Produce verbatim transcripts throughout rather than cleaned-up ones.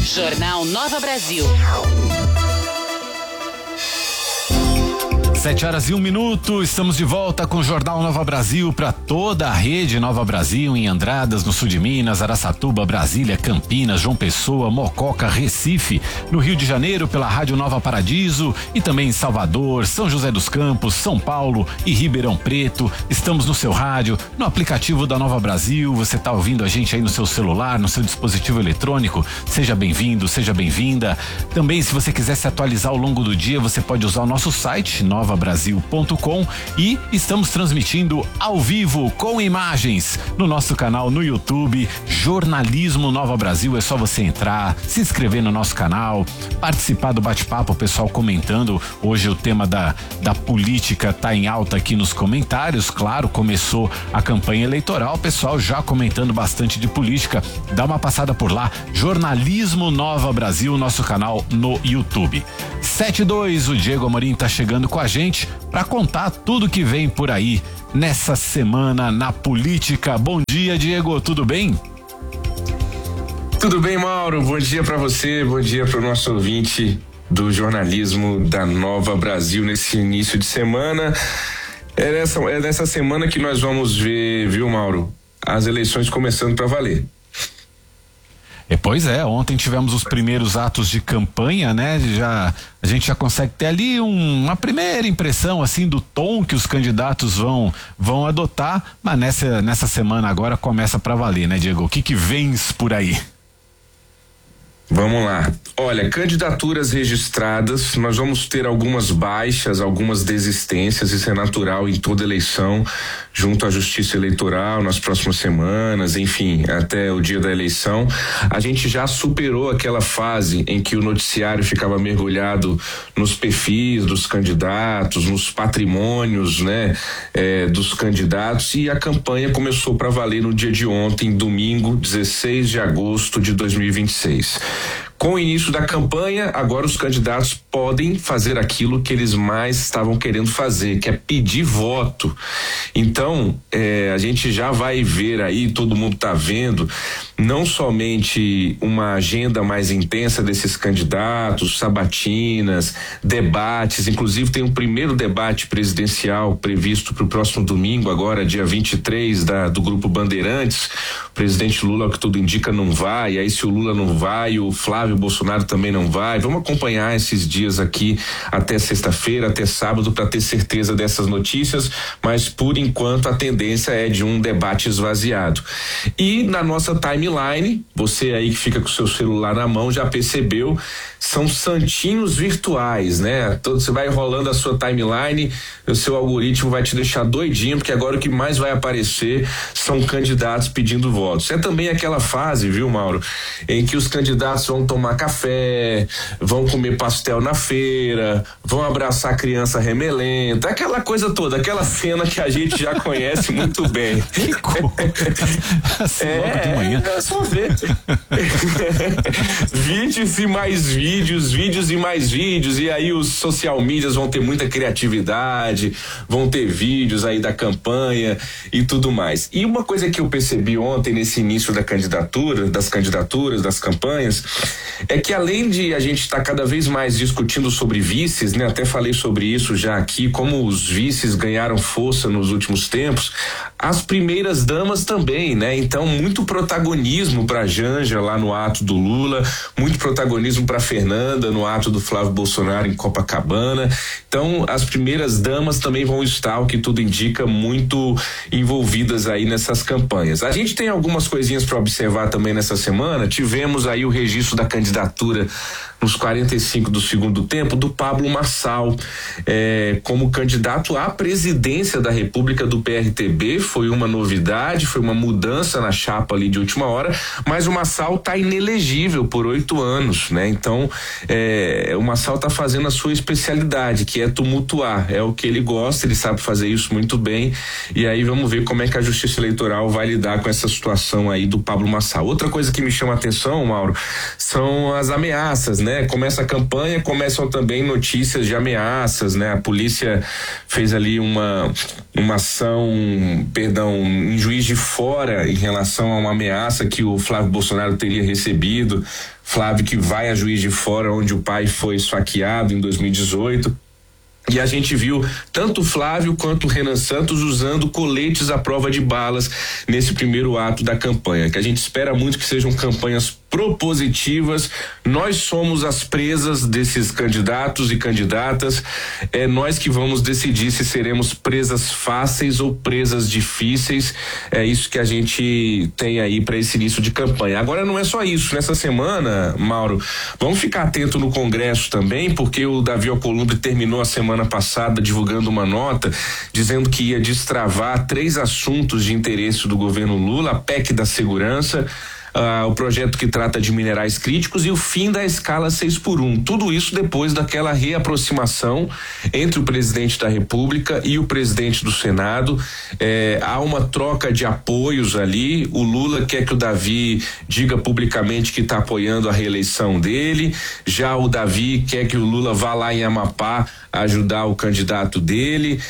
Jornal Nova Brasil. Sete horas e um minuto, estamos de volta com o Jornal Nova Brasil para toda a rede Nova Brasil, em Andradas, no sul de Minas, Araçatuba, Brasília, Campinas, João Pessoa, Mococa, Recife, no Rio de Janeiro pela Rádio Nova Paradiso e também em Salvador, São José dos Campos, São Paulo e Ribeirão Preto. Estamos no seu rádio, no aplicativo da Nova Brasil, você está ouvindo a gente aí no seu celular, no seu dispositivo eletrônico. Seja bem-vindo, seja bem-vinda. Também, se você quiser se atualizar ao longo do dia, você pode usar o nosso site, nova brasil ponto com, e estamos transmitindo ao vivo com imagens no nosso canal no YouTube, Jornalismo Nova Brasil. É só você entrar, se inscrever no nosso canal, participar do bate-papo, o pessoal comentando. Hoje o tema da, da política tá em alta aqui nos comentários. Claro, começou a campanha eleitoral, o pessoal já comentando bastante de política. Dá uma passada por lá, Jornalismo Nova Brasil, nosso canal no YouTube. sete e dois, o Diego Amorim tá chegando com a gente para contar tudo que vem por aí nessa semana na política. Bom dia, Diego, tudo bem? Tudo bem, Mauro, bom dia para você, bom dia para o nosso ouvinte do jornalismo da Nova Brasil nesse início de semana. É nessa, é nessa semana que nós vamos ver, viu, Mauro, as eleições começando para valer. É, pois é, ontem tivemos os primeiros atos de campanha, né? Já, a gente já consegue ter ali um, uma primeira impressão, assim, do tom que os candidatos vão, vão adotar, mas nessa, nessa semana agora começa pra valer, né, Diego? O que que vens por aí? Vamos lá. Olha, candidaturas registradas, nós vamos ter algumas baixas, algumas desistências, isso é natural em toda eleição, junto à Justiça Eleitoral nas próximas semanas, enfim, até o dia da eleição. A gente já superou aquela fase em que o noticiário ficava mergulhado nos perfis dos candidatos, nos patrimônios, né, eh, dos candidatos, e a campanha começou para valer no dia de ontem, domingo, dezesseis de agosto de dois mil e vinte e seis. Com o início da campanha, agora os candidatos podem fazer aquilo que eles mais estavam querendo fazer, que é pedir voto. Então, eh, a gente já vai ver aí, todo mundo está vendo, não somente uma agenda mais intensa desses candidatos, sabatinas, debates, inclusive tem um primeiro debate presidencial previsto para o próximo domingo, agora dia vinte e três, da, do Grupo Bandeirantes. O presidente Lula, ao que tudo indica, não vai, aí se o Lula não vai, o Flávio Bolsonaro também não vai. Vamos acompanhar esses dias aqui até sexta-feira, até sábado, para ter certeza dessas notícias, mas por enquanto a tendência é de um debate esvaziado. E na nossa timeline, você aí que fica com o seu celular na mão já percebeu, são santinhos virtuais, né? Todo, você vai rolando a sua timeline, o seu algoritmo vai te deixar doidinho, porque agora o que mais vai aparecer são candidatos pedindo votos. É também aquela fase, viu, Mauro, em que os candidatos vão tomar café, vão comer pastel na feira, vão abraçar a criança remelenta, aquela coisa toda, aquela cena que a gente já conhece muito bem. Que assim, é, logo de manhã. É só ver. Vídeos e mais vídeos, vídeos e mais vídeos, e aí os social medias vão ter muita criatividade, vão ter vídeos aí da campanha e tudo mais. E uma coisa que eu percebi ontem nesse início da candidatura, das candidaturas, das campanhas, é que além de a gente estar tá cada vez mais discutindo sobre vices, né? Até falei sobre isso já aqui, como os vices ganharam força nos últimos tempos, as primeiras damas também, né? Então, muito protagonismo para Janja lá no ato do Lula, muito protagonismo para Fernanda no ato do Flávio Bolsonaro em Copacabana. Então, as primeiras damas também vão estar, o que tudo indica, muito envolvidas aí nessas campanhas. A gente tem algumas coisinhas para observar também nessa semana. Tivemos aí o registro da candidatura nos quarenta e cinco do segundo tempo do Pablo Marçal eh, como candidato à presidência da República do P R T B. Foi uma novidade, foi uma mudança na chapa ali de última hora, mas o Marçal tá inelegível por oito anos, né? Então eh, o Marçal tá fazendo a sua especialidade, que é tumultuar, é o que ele gosta, ele sabe fazer isso muito bem, e aí vamos ver como é que a Justiça Eleitoral vai lidar com essa situação aí do Pablo Marçal. Outra coisa que me chama a atenção, Mauro, são as ameaças, né? Começa a campanha, começam também notícias de ameaças, né? A polícia fez ali uma uma ação, perdão, em Juiz de Fora em relação a uma ameaça que o Flávio Bolsonaro teria recebido. Flávio que vai a Juiz de Fora, onde o pai foi esfaqueado em dois mil e dezoito. E a gente viu tanto o Flávio quanto o Renan Santos usando coletes à prova de balas nesse primeiro ato da campanha, que a gente espera muito que sejam campanhas propositivas. Nós somos as presas desses candidatos e candidatas, é nós que vamos decidir se seremos presas fáceis ou presas difíceis. É isso que a gente tem aí para esse início de campanha. Agora não é só isso, nessa semana, Mauro, vamos ficar atento no Congresso também, porque o Davi Alcolumbre terminou a semana passada divulgando uma nota dizendo que ia destravar três assuntos de interesse do governo Lula: a P E C da segurança, Uh, o projeto que trata de minerais críticos e o fim da escala seis por um. Tudo isso depois daquela reaproximação entre o presidente da República e o presidente do Senado. Eh, há uma troca de apoios ali. O Lula quer que o Davi diga publicamente que está apoiando a reeleição dele. Já o Davi quer que o Lula vá lá em Amapá ajudar o candidato dele.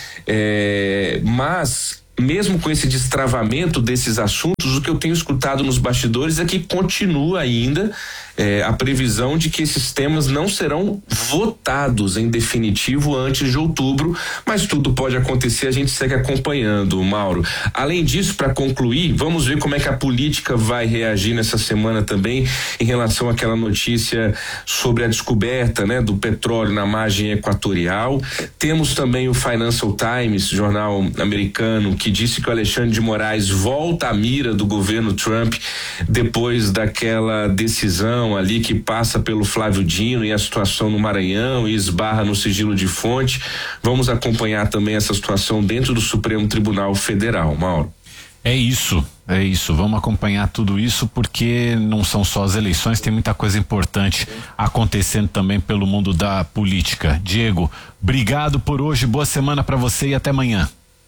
Eh, mas mesmo com esse destravamento desses assuntos, o que eu tenho escutado nos bastidores é que continua ainda é, a previsão de que esses temas não serão votados em definitivo antes de outubro, mas tudo pode acontecer, a gente segue acompanhando, Mauro. Além disso, para concluir, vamos ver como é que a política vai reagir nessa semana também em relação àquela notícia sobre a descoberta, né, do petróleo na margem equatorial. Temos também o Financial Times, jornal americano, que disse que o Alexandre de Moraes volta à mira do governo Trump depois daquela decisão ali que passa pelo Flávio Dino e a situação no Maranhão e esbarra no sigilo de fonte. Vamos acompanhar também essa situação dentro do Supremo Tribunal Federal, Mauro. É isso, é isso. Vamos acompanhar tudo isso, porque não são só as eleições, tem muita coisa importante acontecendo também pelo mundo da política. Diego, obrigado por hoje, boa semana para você e até amanhã.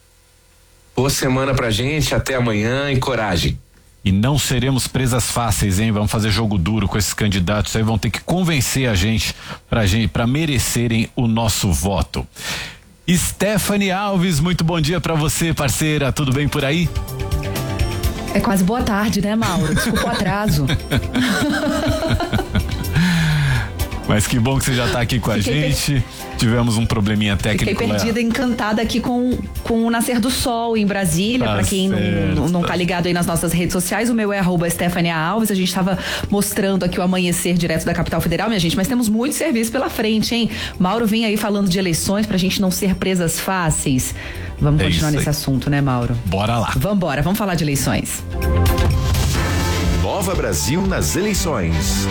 Boa semana pra gente, até amanhã e coragem. E não seremos presas fáceis, hein? Vamos fazer jogo duro com esses candidatos aí, vão ter que convencer a gente pra gente, pra merecerem o nosso voto. Stephanie Alves, muito bom dia pra você, parceira, tudo bem por aí? É quase boa tarde, né, Mauro? Desculpa o atraso. Mas que bom que você já está aqui com a Fiquei gente. Per... Tivemos um probleminha técnico. Fiquei perdida, lá. encantada aqui com, com o Nascer do Sol em Brasília. Tá, para quem certo. não, não tá ligado aí nas nossas redes sociais, o meu é arroba Stephanie Alves. A gente estava mostrando aqui o amanhecer direto da capital federal, minha gente, mas temos muito serviço pela frente, hein? Mauro vem aí falando de eleições pra gente não ser presas fáceis. Vamos é continuar nesse assunto, né, Mauro? Bora lá. Vambora, vamos falar de eleições. Nova Brasil nas eleições.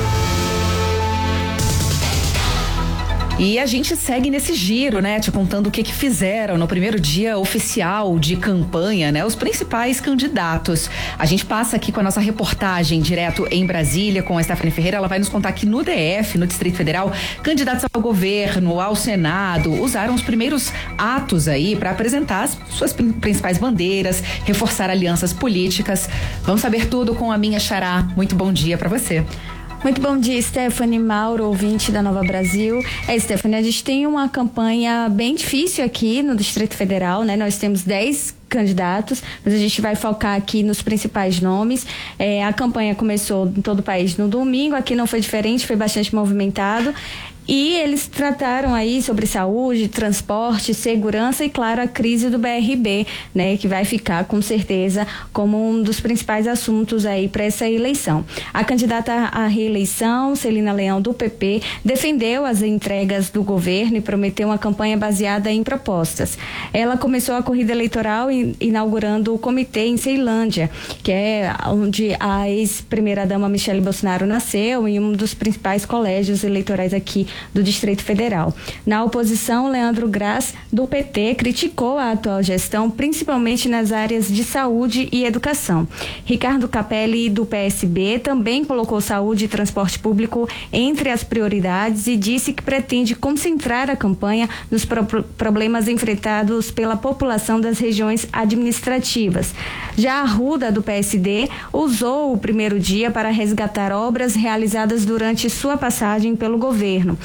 E a gente segue nesse giro, né? Te contando o que que fizeram no primeiro dia oficial de campanha, né? Os principais candidatos. A gente passa aqui com a nossa reportagem direto em Brasília com a Stephanie Ferreira. Ela vai nos contar que no D F, no Distrito Federal, candidatos ao governo, ao Senado, usaram os primeiros atos aí para apresentar as suas principais bandeiras, reforçar alianças políticas. Vamos saber tudo com a minha xará. Muito bom dia para você. Muito bom dia, Stephanie, Mauro, ouvinte da Nova Brasil. É, Stephanie, a gente tem uma campanha bem difícil aqui no Distrito Federal, né? Nós temos dez candidatos, mas a gente vai focar aqui nos principais nomes. É, a campanha começou em todo o país no domingo, aqui não foi diferente, foi bastante movimentado. E eles trataram aí sobre saúde, transporte, segurança e, claro, a crise do B R B, né, que vai ficar com certeza como um dos principais assuntos aí para essa eleição. A candidata à reeleição, Celina Leão, do P P, defendeu as entregas do governo e prometeu uma campanha baseada em propostas. Ela começou a corrida eleitoral inaugurando o comitê em Ceilândia, que é onde a ex-primeira-dama Michele Bolsonaro nasceu, em um dos principais colégios eleitorais aqui do Distrito Federal. Na oposição, Leandro Graz, do P T, criticou a atual gestão, principalmente nas áreas de saúde e educação. Ricardo Capelli, do P S B, também colocou saúde e transporte público entre as prioridades e disse que pretende concentrar a campanha nos pro- problemas enfrentados pela população das regiões administrativas. Já a Arruda, do P S D, usou o primeiro dia para resgatar obras realizadas durante sua passagem pelo governo.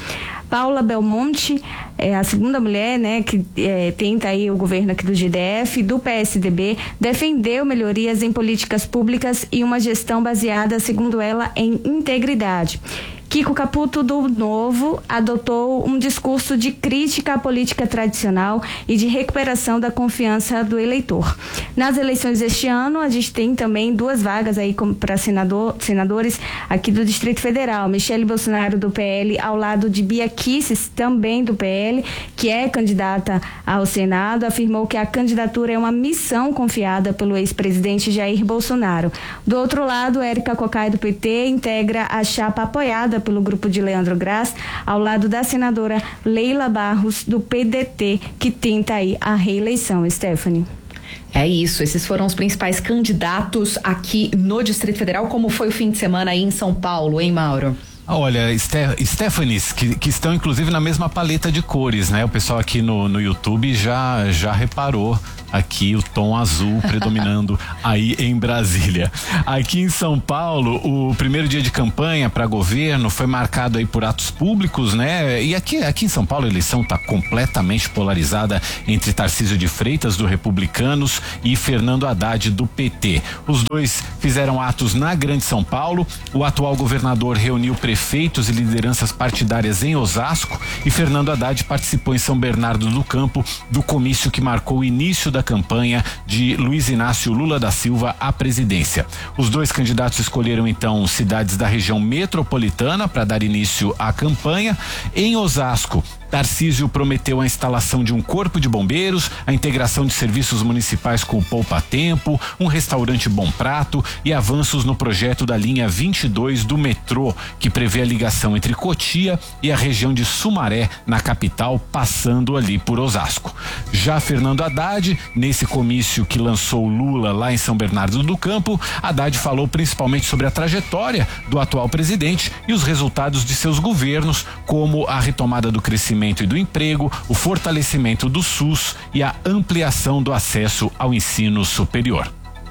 Paula Belmonte, é a segunda mulher, né, que é, tenta aí o governo aqui do G D F, do P S D B, defendeu melhorias em políticas públicas e uma gestão baseada, segundo ela, em integridade. Kiko Caputo, do Novo, adotou um discurso de crítica à política tradicional e de recuperação da confiança do eleitor. Nas eleições deste ano, a gente tem também duas vagas aí para senador, senadores aqui do Distrito Federal. Michele Bolsonaro, do P L, ao lado de Bia Kicis, também do P L, que é candidata ao Senado, afirmou que a candidatura é uma missão confiada pelo ex-presidente Jair Bolsonaro. Do outro lado, Érica Cocai, do P T, integra a chapa apoiada pelo grupo de Leandro Graz, ao lado da senadora Leila Barros, do P D T, que tenta aí a reeleição. Stephanie. É isso, esses foram os principais candidatos aqui no Distrito Federal. Como foi o fim de semana aí em São Paulo, hein, Mauro? Olha, Stephanies, que, que estão inclusive na mesma paleta de cores, né? O pessoal aqui no, no YouTube já, já reparou aqui o tom azul predominando aí em Brasília. Aqui em São Paulo, o primeiro dia de campanha para governo foi marcado aí por atos públicos, né? E aqui, aqui em São Paulo a eleição está completamente polarizada entre Tarcísio de Freitas, do Republicanos, e Fernando Haddad, do P T. Os dois fizeram atos na Grande São Paulo. O atual governador reuniu prefeitos e lideranças partidárias em Osasco e Fernando Haddad participou em São Bernardo do Campo do comício que marcou o início da campanha de Luiz Inácio Lula da Silva à presidência. Os dois candidatos escolheram então cidades da região metropolitana para dar início à campanha. Em Osasco, Tarcísio prometeu a instalação de um corpo de bombeiros, a integração de serviços municipais com o Poupa Tempo, um restaurante Bom Prato e avanços no projeto da linha vinte e dois do metrô, que prevê a ligação entre Cotia e a região de Sumaré, na capital, passando ali por Osasco. Já Fernando Haddad, nesse comício que lançou Lula lá em São Bernardo do Campo, Haddad falou principalmente sobre a trajetória do atual presidente e os resultados de seus governos, como a retomada do crescimento e do emprego, o fortalecimento do SUS e a ampliação do acesso ao ensino superior.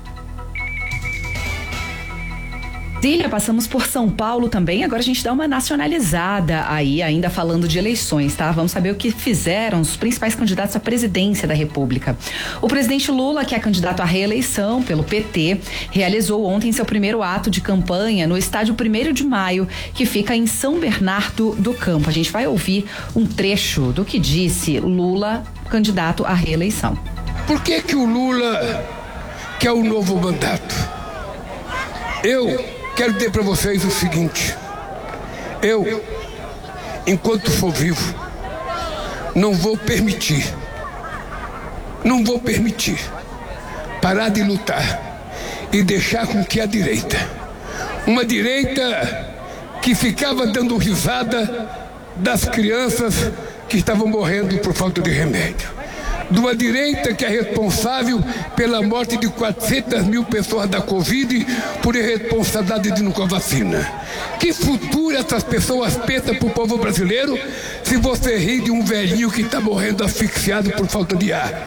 Brasília, passamos por São Paulo também, agora a gente dá uma nacionalizada aí, ainda falando de eleições, tá? Vamos saber o que fizeram os principais candidatos à presidência da República. O presidente Lula, que é candidato à reeleição pelo P T, realizou ontem seu primeiro ato de campanha no estádio primeiro de maio, que fica em São Bernardo do Campo. A gente vai ouvir um trecho do que disse Lula, candidato à reeleição. Por que que o Lula quer um novo mandato? Eu quero dizer para vocês o seguinte: eu, enquanto for vivo, não vou permitir, não vou permitir parar de lutar e deixar com que a direita, uma direita que ficava dando risada das crianças que estavam morrendo por falta de remédio, de uma direita que é responsável pela morte de quatrocentas mil pessoas da Covid por irresponsabilidade de não com a vacina. Que futuro essas pessoas pensam para o povo brasileiro se você ri de um velhinho que está morrendo asfixiado por falta de ar?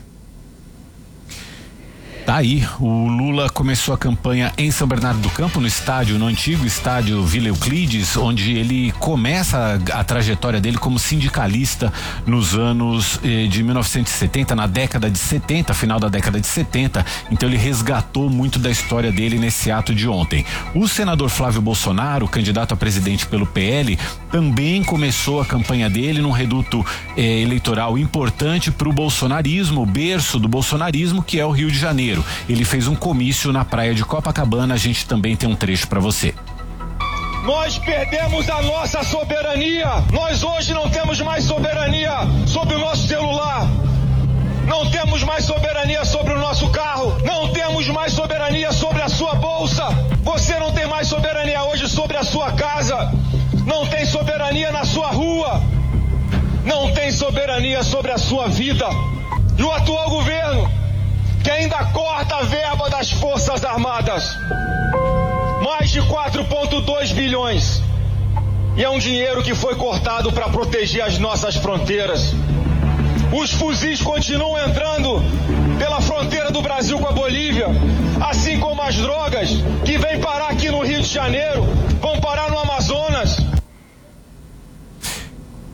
Tá aí, o Lula começou a campanha em São Bernardo do Campo, no estádio, no antigo estádio Vila Euclides, onde ele começa a, a trajetória dele como sindicalista nos anos eh, de mil novecentos e setenta, na década de setenta, final da década de setenta. Então ele resgatou muito da história dele nesse ato de ontem. O senador Flávio Bolsonaro, candidato a presidente pelo P L, também começou a campanha dele num reduto eh, eleitoral importante para o bolsonarismo, o berço do bolsonarismo, que é o Rio de Janeiro. Ele fez um comício na praia de Copacabana. A gente também tem um trecho para você. Nós perdemos a nossa soberania. Nós hoje não temos mais soberania sobre o nosso celular. Não temos mais soberania sobre o nosso carro. Não temos mais soberania sobre a sua bolsa. Você não tem mais soberania hoje sobre a sua casa. Não tem soberania na sua rua. Não tem soberania sobre a sua vida. E o atual governo, que ainda corta a verba das Forças Armadas, mais de quatro vírgula dois bilhões, e é um dinheiro que foi cortado para proteger as nossas fronteiras. Os fuzis continuam entrando pela fronteira do Brasil com a Bolívia, assim como as drogas que vêm parar aqui no Rio de Janeiro, vão parar no Amazonas.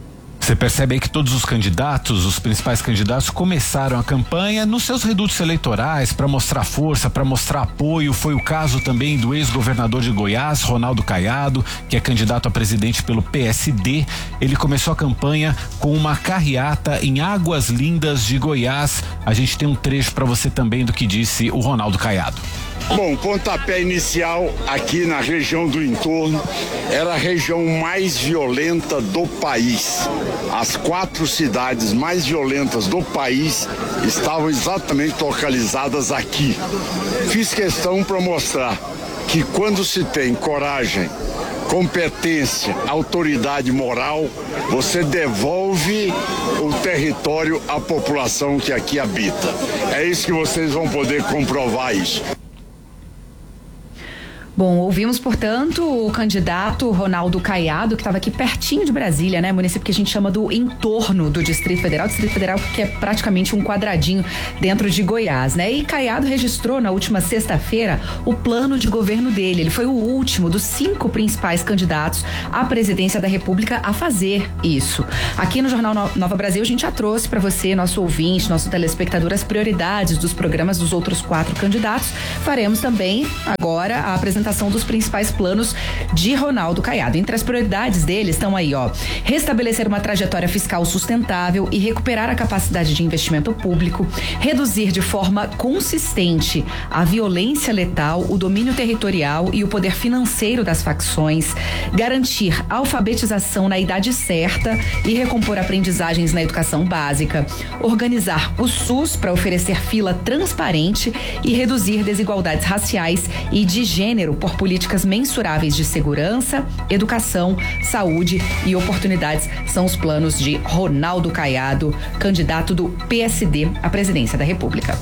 Você percebe aí que todos os candidatos, os principais candidatos, começaram a campanha nos seus redutos eleitorais para mostrar força, para mostrar apoio. Foi o caso também do ex-governador de Goiás, Ronaldo Caiado, que é candidato a presidente pelo P S D. Ele começou a campanha com uma carreata em Águas Lindas de Goiás. A gente tem um trecho para você também do que disse o Ronaldo Caiado. Bom, pontapé inicial aqui na região do entorno era a região mais violenta do país. As quatro cidades mais violentas do país estavam exatamente localizadas aqui. Fiz questão para mostrar que quando se tem coragem, competência, autoridade moral, você devolve o território à população que aqui habita. É isso que vocês vão poder comprovar isso. Bom, ouvimos, portanto, o candidato Ronaldo Caiado, que estava aqui pertinho de Brasília, né? Município que a gente chama do entorno do Distrito Federal. Distrito Federal que é praticamente um quadradinho dentro de Goiás, né? E Caiado registrou na última sexta-feira o plano de governo dele. Ele foi o último dos cinco principais candidatos à presidência da República a fazer isso. Aqui no Jornal Nova Brasil a gente já trouxe para você, nosso ouvinte, nosso telespectador, as prioridades dos programas dos outros quatro candidatos. Faremos também agora a apresentação dos principais planos de Ronaldo Caiado. Entre as prioridades dele estão aí, ó, restabelecer uma trajetória fiscal sustentável e recuperar a capacidade de investimento público, reduzir de forma consistente a violência letal, o domínio territorial e o poder financeiro das facções, garantir alfabetização na idade certa e recompor aprendizagens na educação básica, organizar o SUS para oferecer fila transparente e reduzir desigualdades raciais e de gênero por políticas mensuráveis de segurança, educação, saúde e oportunidades. São os planos de Ronaldo Caiado, candidato do P S D à presidência da República.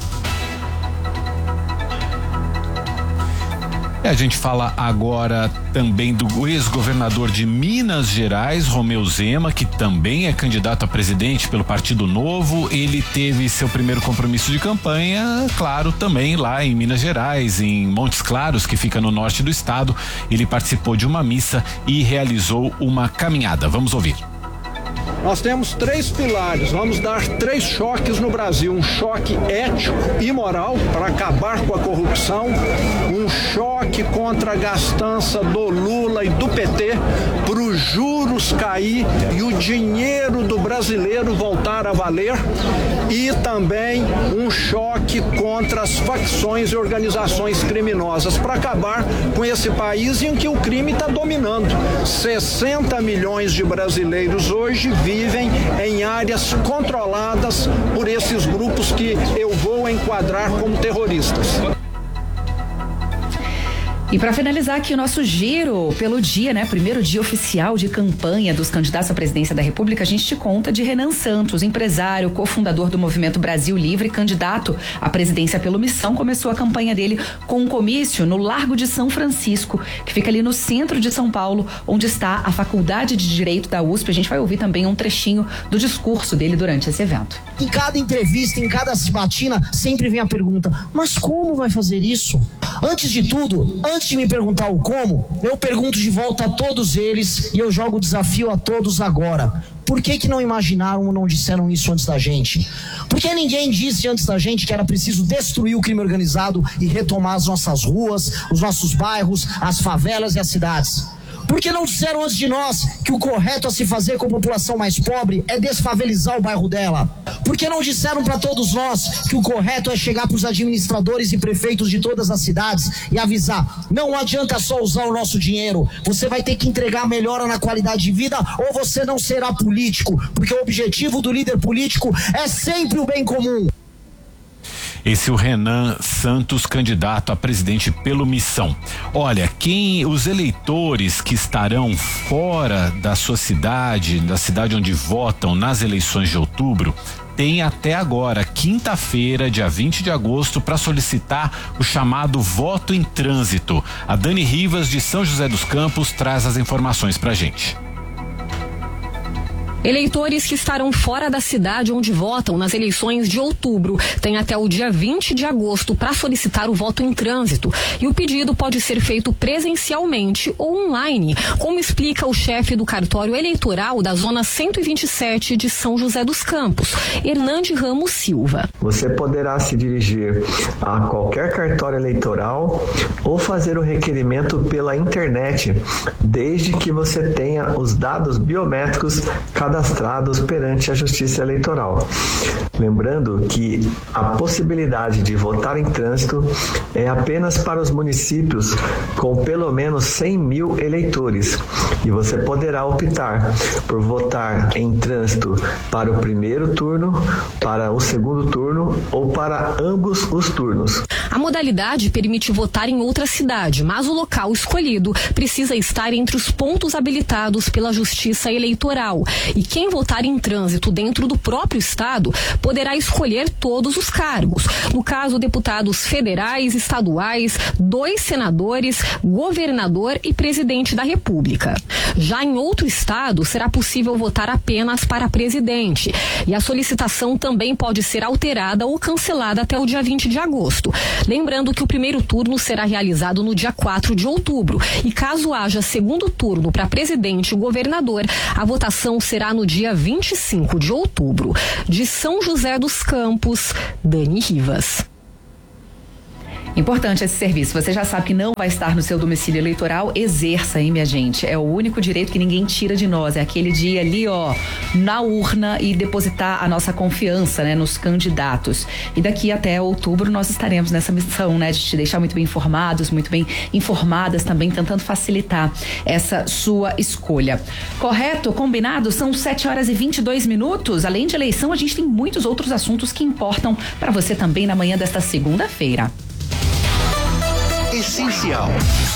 A gente fala agora também do ex-governador de Minas Gerais, Romeu Zema, que também é candidato a presidente pelo Partido Novo. Ele teve seu primeiro compromisso de campanha, claro, também lá em Minas Gerais, em Montes Claros, que fica no norte do estado. Ele participou de uma missa e realizou uma caminhada. Vamos ouvir. Nós temos três pilares, vamos dar três choques no Brasil, um choque ético e moral para acabar com a corrupção, um choque contra a gastança do Lula e do P T para os juros cair e o dinheiro do brasileiro voltar a valer, e também um choque contra as facções e organizações criminosas para acabar com esse país em que o crime está dominando. sessenta milhões de brasileiros hoje vivem em áreas controladas por esses grupos que eu vou enquadrar como terroristas. E para finalizar aqui o nosso giro pelo dia, né? Primeiro dia oficial de campanha dos candidatos à presidência da República, a gente te conta de Renan Santos, empresário, cofundador do Movimento Brasil Livre, candidato à presidência pelo Missão. Começou a campanha dele com um comício no Largo de São Francisco, que fica ali no centro de São Paulo, onde está a Faculdade de Direito da U S P. A gente vai ouvir também um trechinho do discurso dele durante esse evento. Em cada entrevista, em cada sabatina, sempre vem a pergunta: mas como vai fazer isso? Antes de tudo, antes de me perguntar o como, eu pergunto de volta a todos eles e eu jogo o desafio a todos agora. Por que que não imaginaram ou não disseram isso antes da gente? Por que ninguém disse antes da gente que era preciso destruir o crime organizado e retomar as nossas ruas, os nossos bairros, as favelas e as cidades? Por que não disseram antes de nós que o correto a se fazer com a população mais pobre é desfavelizar o bairro dela? Por que não disseram para todos nós que o correto é chegar para os administradores e prefeitos de todas as cidades e avisar: não adianta só usar o nosso dinheiro, você vai ter que entregar melhora na qualidade de vida ou você não será político, porque o objetivo do líder político é sempre o bem comum. Esse é o Renan Santos, candidato a presidente pelo Missão. Olha, quem os eleitores que estarão fora da sua cidade, da cidade onde votam nas eleições de outubro, tem até agora, quinta-feira, dia vinte de agosto, para solicitar o chamado voto em trânsito. A Dani Rivas, de São José dos Campos, traz as informações pra gente. Eleitores que estarão fora da cidade onde votam nas eleições de outubro têm até o dia vinte de agosto para solicitar o voto em trânsito. E o pedido pode ser feito presencialmente ou online, como explica o chefe do cartório eleitoral da Zona cento e vinte e sete de São José dos Campos, Hernande Ramos Silva. Você poderá se dirigir a qualquer cartório eleitoral ou fazer o requerimento pela internet, desde que você tenha os dados biométricos cadastrados perante a Justiça Eleitoral. Lembrando que a possibilidade de votar em trânsito é apenas para os municípios com pelo menos cem mil eleitores e você poderá optar por votar em trânsito para o primeiro turno, para o segundo turno ou para ambos os turnos. A modalidade permite votar em outra cidade, mas o local escolhido precisa estar entre os pontos habilitados pela Justiça Eleitoral. E quem votar em trânsito dentro do próprio estado poderá escolher todos os cargos. No caso, deputados federais, estaduais, dois senadores, governador e presidente da República. Já em outro estado, será possível votar apenas para presidente. E a solicitação também pode ser alterada ou cancelada até o dia vinte de agosto. Lembrando que o primeiro turno será realizado no dia quatro de outubro. E caso haja segundo turno para presidente e governador, a votação será no dia vinte e cinco de outubro. De São José dos Campos, Dani Rivas. Importante esse serviço. Você já sabe que não vai estar no seu domicílio eleitoral, exerça, hein, minha gente? É o único direito que ninguém tira de nós. É aquele dia ali, ó, na urna e depositar a nossa confiança, né, nos candidatos. E daqui até outubro nós estaremos nessa missão, né, de te deixar muito bem informados, muito bem informadas também, tentando facilitar essa sua escolha. Correto? Combinado? São sete horas e vinte e dois minutos. Além de eleição, a gente tem muitos outros assuntos que importam para você também na manhã desta segunda-feira. Essencial.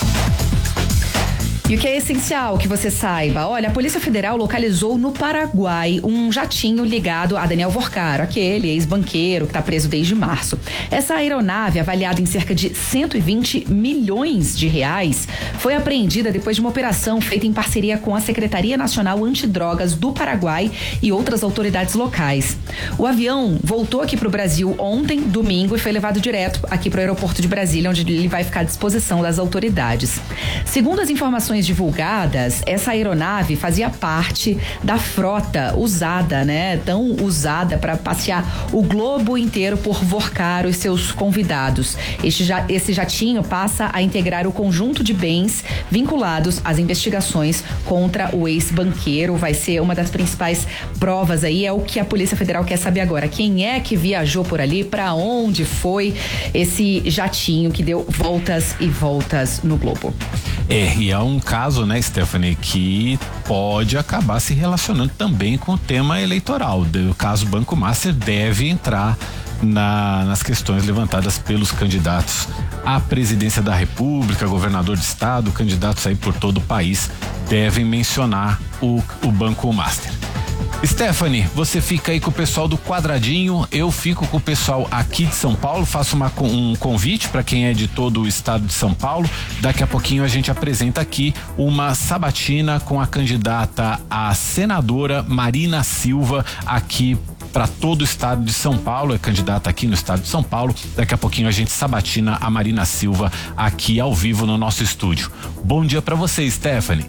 E o que é essencial que você saiba? Olha, a Polícia Federal localizou no Paraguai um jatinho ligado a Daniel Vorcaro, aquele ex-banqueiro que está preso desde março. Essa aeronave, avaliada em cerca de cento e vinte milhões de reais, foi apreendida depois de uma operação feita em parceria com a Secretaria Nacional Antidrogas do Paraguai e outras autoridades locais. O avião voltou aqui para o Brasil ontem, domingo, e foi levado direto aqui para o aeroporto de Brasília, onde ele vai ficar à disposição das autoridades. Segundo as informações divulgadas, essa aeronave fazia parte da frota usada, né? Tão usada para passear o globo inteiro por Vorcaro e seus convidados. Este, esse jatinho passa a integrar o conjunto de bens vinculados às investigações contra o ex-banqueiro. Vai ser uma das principais provas aí, é o que a Polícia Federal quer saber agora. Quem é que viajou por ali? Para onde foi esse jatinho que deu voltas e voltas no globo? É, e é um caso, né, Stephanie, que pode acabar se relacionando também com o tema eleitoral. O caso Banco Master deve entrar na, nas questões levantadas pelos candidatos à presidência da República, governador de estado, candidatos aí por todo o país devem mencionar o, o Banco Master. Stephanie, você fica aí com o pessoal do Quadradinho, eu fico com o pessoal aqui de São Paulo, faço uma, um convite para quem é de todo o estado de São Paulo. Daqui a pouquinho a gente apresenta aqui uma sabatina com a candidata a senadora Marina Silva aqui para todo o estado de São Paulo, é candidata aqui no estado de São Paulo. Daqui a pouquinho a gente sabatina a Marina Silva aqui ao vivo no nosso estúdio. Bom dia para você, Stephanie.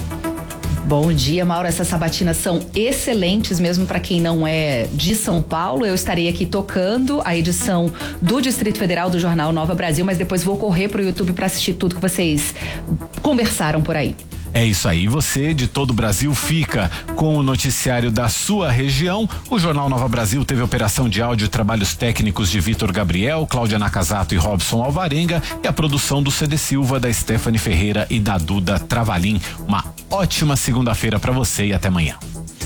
Bom dia, Mauro. Essas sabatinas são excelentes mesmo para quem não é de São Paulo. Eu estarei aqui tocando a edição do Distrito Federal do Jornal Nova Brasil, mas depois vou correr pro YouTube para assistir tudo que vocês conversaram por aí. É isso aí, você de todo o Brasil fica com o noticiário da sua região. O Jornal Nova Brasil teve operação de áudio e trabalhos técnicos de Vitor Gabriel, Cláudia Nakazato e Robson Alvarenga e a produção do C D Silva, da Stephanie Ferreira e da Duda Travalim. Uma ótima segunda-feira para você e até amanhã.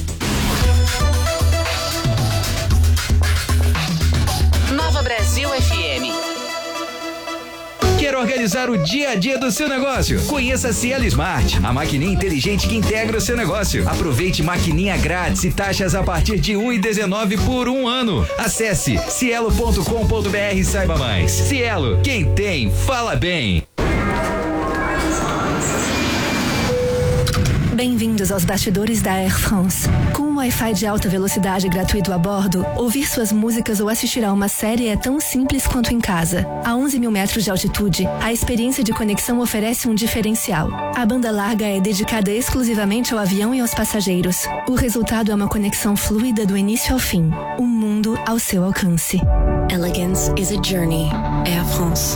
Nova Brasil F M. Quer organizar o dia a dia do seu negócio? Conheça a Cielo Smart, a maquininha inteligente que integra o seu negócio. Aproveite maquininha grátis e taxas a partir de um e dezenove por um ano. Acesse cielo ponto com ponto br e saiba mais. Cielo, quem tem, fala bem. Bem-vindos aos bastidores da Air France. Com um Wi-Fi de alta velocidade gratuito a bordo, ouvir suas músicas ou assistir a uma série é tão simples quanto em casa. A onze mil metros de altitude, a experiência de conexão oferece um diferencial. A banda larga é dedicada exclusivamente ao avião e aos passageiros. O resultado é uma conexão fluida do início ao fim. Um mundo ao seu alcance. Elegance is a journey. Air France.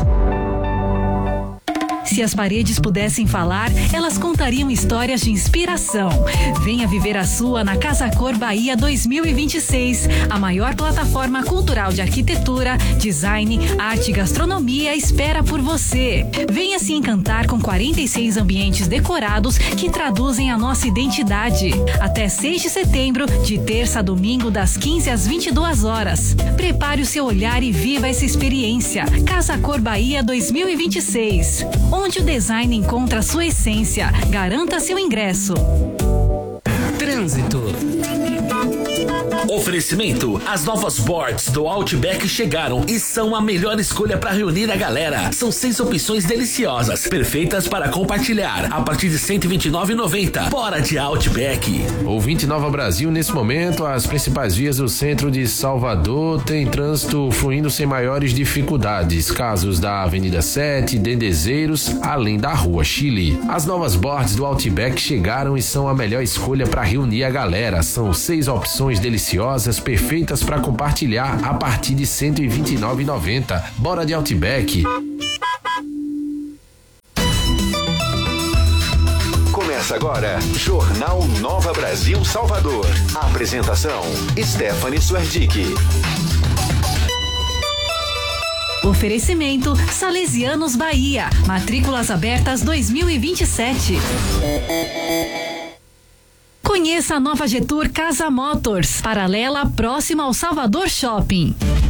Se as paredes pudessem falar, elas contariam histórias de inspiração. Venha viver a sua na Casa Cor Bahia dois mil e vinte e seis, a maior plataforma cultural de arquitetura, design, arte e gastronomia espera por você. Venha se encantar com quarenta e seis ambientes decorados que traduzem a nossa identidade. Até seis de setembro, de terça a domingo, das quinze às vinte e duas horas. Prepare o seu olhar e viva essa experiência. Casa Cor Bahia dois mil e vinte e seis. Onde o design encontra sua essência. Garanta seu ingresso. Trânsito. Oferecimento: as novas boards do Outback chegaram e são a melhor escolha para reunir a galera. São seis opções deliciosas, perfeitas para compartilhar, a partir de cento e vinte e nove reais e noventa centavos. Bora de Outback. Ouvinte Nova Brasil, nesse momento as principais vias do centro de Salvador têm trânsito fluindo sem maiores dificuldades. Casos da Avenida sete, Dendezeiros, além da Rua Chile. As novas boards do Outback chegaram e são a melhor escolha para reunir a galera. São seis opções deliciosas, perfeitas para compartilhar, a partir de cento e vinte e nove reais e noventa centavos. Bora de Outback. Começa agora, Jornal Nova Brasil Salvador. Apresentação: Stephanie Suerdick. Oferecimento: Salesianos Bahia. Matrículas abertas dois mil e vinte e sete. Conheça a nova Getur Casa Motors, paralela próxima ao Salvador Shopping.